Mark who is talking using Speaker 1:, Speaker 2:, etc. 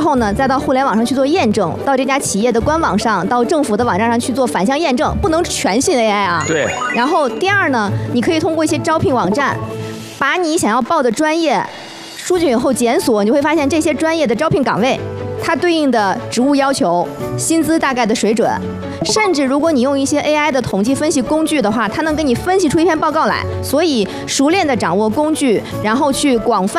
Speaker 1: 后呢，再到互联网上去做验证，到这家企业的官网上，到政府的网站上去做反向验证，不能全信 AI 啊。
Speaker 2: 对。
Speaker 1: 然后第二呢，你可以通过一些招聘网站，把你想要报的专业输进以后检索，你会发现这些专业的招聘岗位，它对应的职务要求、薪资大概的水准，甚至如果你用一些 AI 的统计分析工具的话，它能给你分析出一篇报告来。所以熟练的掌握工具，然后去广泛